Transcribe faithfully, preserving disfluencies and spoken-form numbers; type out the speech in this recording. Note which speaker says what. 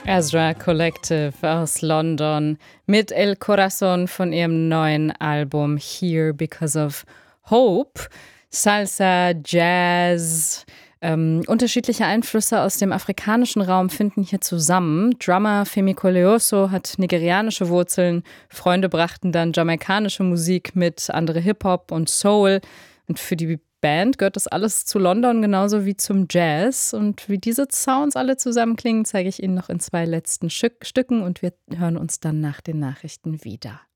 Speaker 1: Ezra Collective aus London mit El Corazon von ihrem neuen Album Here Because of Hope. Salsa, Jazz, ähm, unterschiedliche Einflüsse aus dem afrikanischen Raum finden hier zusammen. Drummer Femi Koleoso hat nigerianische Wurzeln, Freunde brachten dann jamaikanische Musik mit, andere Hip-Hop und Soul. Und für die Band gehört das alles zu London genauso wie zum Jazz. Und wie diese Sounds alle zusammenklingen, zeige ich Ihnen noch in zwei letzten Stück- Stücken und wir hören uns dann nach den Nachrichten wieder.